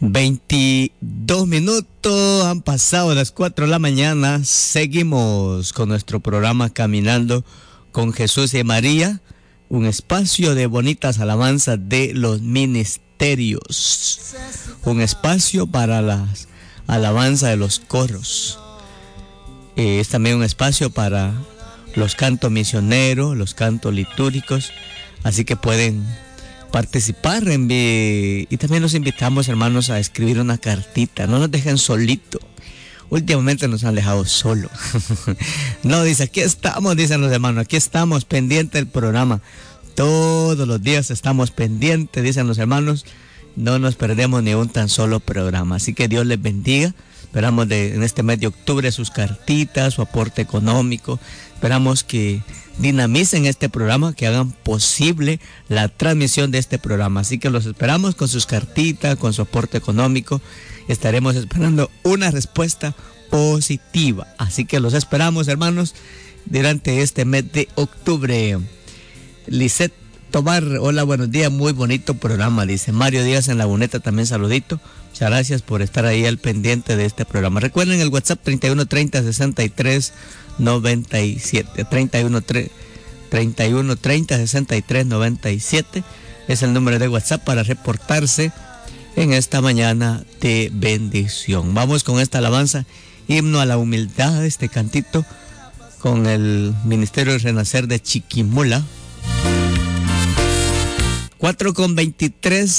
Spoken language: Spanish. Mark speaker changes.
Speaker 1: 22 minutos, han pasado las 4 de la mañana. Seguimos con nuestro programa Caminando con Jesús y María, un espacio de bonitas alabanzas de los ministerios, un espacio para las alabanzas de los coros. Es también un espacio para los cantos misioneros, los cantos litúrgicos, así que pueden participar y también los invitamos, hermanos, a escribir una cartita. No nos dejen solito. Últimamente nos han dejado solo. No, dice, aquí estamos, dicen los hermanos, aquí estamos pendientes del programa. Todos los días estamos pendientes, dicen los hermanos. No nos perdemos ni un tan solo programa. Así que Dios les bendiga. Esperamos en este mes de octubre sus cartitas, su aporte económico. Esperamos que dinamicen este programa, que hagan posible la transmisión de este programa. Así que los esperamos con sus cartitas, con su aporte económico. Estaremos esperando una respuesta positiva. Así que los esperamos, hermanos, durante este mes de octubre. Lisette Tobar, hola, buenos días, muy bonito programa, dice Mario Díaz en Laguneta, también saludito. Muchas gracias por estar ahí al pendiente de este programa. Recuerden el WhatsApp 3130 63 97, 3130 63 97 es el número de WhatsApp para reportarse en esta mañana de bendición. Vamos con esta alabanza, himno a la humildad, este cantito con el Ministerio del Renacer de Chiquimula. 4:23